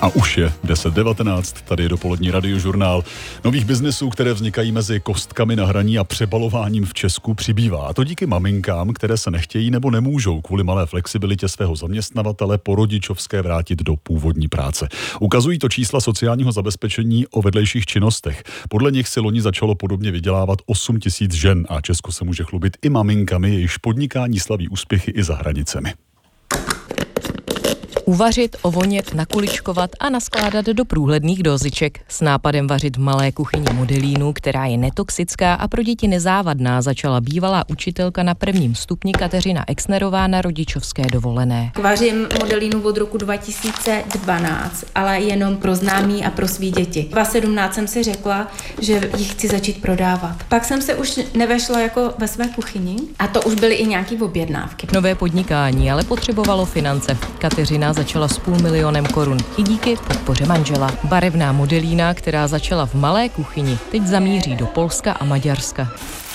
A už je 10:19, tady je dopolední Radiožurnál. Nových biznesů, které vznikají mezi kostkami na hraní a přebalováním v Česku, přibývá. A to díky maminkám, které se nechtějí nebo nemůžou kvůli malé flexibilitě svého zaměstnavatele po rodičovské vrátit do původní práce. Ukazují to čísla sociálního zabezpečení o vedlejších činnostech. Podle nich si loni začalo podobně vydělávat 8 000 žen a Česko se může chlubit i maminkami, jejichž podnikání slaví úspěchy i za hranicemi. Uvařit, ovonět, nakuličkovat a naskládat do průhledných dóziček. S nápadem vařit v malé kuchyni Modelínu, která je netoxická a pro děti nezávadná, začala bývalá učitelka na 1. stupni Kateřina Exnerová na rodičovské dovolené. Vařím Modelínu od roku 2012, ale jenom pro známí a pro svý děti. V 2017 jsem si řekla, že ji chci začít prodávat. Pak jsem se už nevešla jako ve své kuchyni a to už byly i nějaký objednávky. Nové podnikání ale potřebovalo finance. Kateřina začala s 500 000 korun i díky podpoře manžela. Barevná Modelína, která začala v malé kuchyni, teď zamíří do Polska a Maďarska.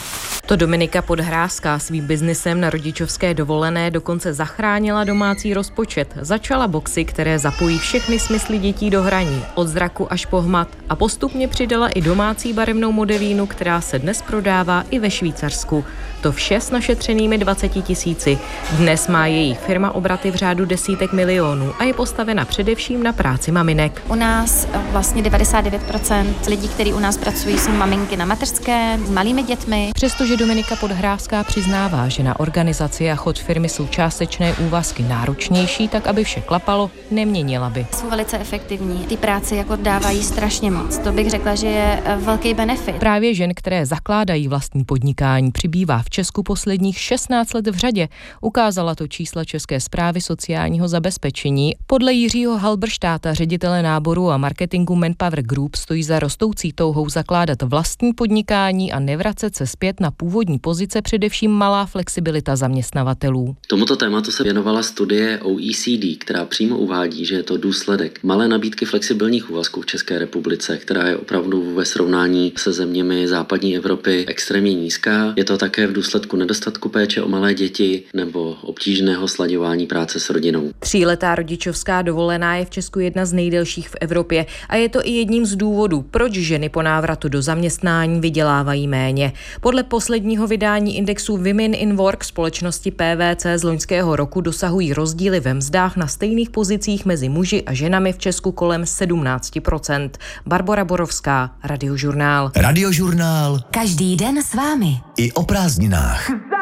To Dominika Podhrázká svým biznisem na rodičovské dovolené dokonce zachránila domácí rozpočet. Začala boxy, které zapojí všechny smysly dětí do hraní, od zraku až po hmat, a postupně přidala i domácí barevnou Modelínu, která se dnes prodává i ve Švýcarsku. To vše s našetřenými 20 000. Dnes má její firma obraty v řádu desítek milionů a je postavena především na práci maminek. U nás vlastně 99% lidí, kteří u nás pracují, jsou maminky na mateřské s malými dětmi. Přestože Dominika Podhrázká přiznává, že na organizaci a chod firmy jsou částečné úvazky náročnější, tak aby vše klapalo, neměnila by. Jsou velice efektivní. Ty práci jako dávají strašně moc. To bych řekla, že je velký benefit. Právě žen, které zakládají vlastní podnikání, přibývá v Česku posledních 16 let v řadě. Ukázala to čísla České správy sociálního zabezpečení. Podle Jiřího Halberštáta, ředitele náboru a marketingu Manpower Group, stojí za rostoucí touhou zakládat vlastní podnikání a nevracet se zpět na původní pozice především malá flexibilita zaměstnavatelů. Tomuto tématu se věnovala studie OECD, která přímo uvádí, že je to důsledek malé nabídky flexibilních úvazků v České republice, která je opravdu ve srovnání se zeměmi západní Evropy extrémně nízká. Je to také v důsledku nedostatku péče o malé děti nebo obtížného slaďování práce s rodinou. 3letá rodičovská dovolená je v Česku jedna z nejdelších v Evropě a je to i jedním z důvodů, proč ženy po návratu do zaměstnání vydělávají méně. Podle posledního vydání indexu Women in Work společnosti PwC z loňského roku dosahují rozdíly ve mzdách na stejných pozicích mezi muži a ženami v Česku kolem 17%. Barbora Borovská, Radiožurnál. Radiožurnál. Každý den s vámi. I o prázdninách.